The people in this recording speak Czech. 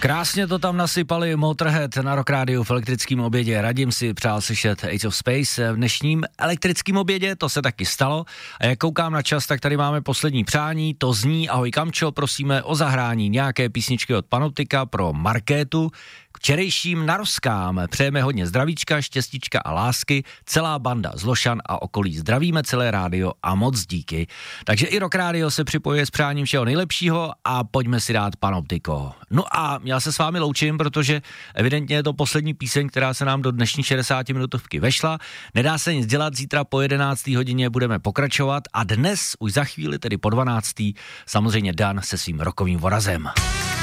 Krásně to tam nasypali Motorhead na Rock Rádiu v elektrickém obědě. Radim si přál slyšet Ace of Space v dnešním elektrickém obědě, to se taky stalo. A jak koukám na čas, tak tady máme poslední přání, to zní: ahoj Kamčo, prosíme o zahrání nějaké písničky od Panoptika pro Markétu. K včerejším narozkám přejeme hodně zdravíčka, štěstíčka a lásky, celá banda z Lošan a okolí. Zdravíme celé rádio a moc díky. Takže i Rock Rádio se připojuje s přáním všeho nejlepšího a pojďme si dát Panoptiko. No a já se s vámi loučím, protože evidentně je to poslední píseň, která se nám do dnešní 60-minutovky vešla. Nedá se nic dělat, zítra po 11. hodině budeme pokračovat a dnes už za chvíli, tedy po 12. samozřejmě Dan se svým rokovým vorazem.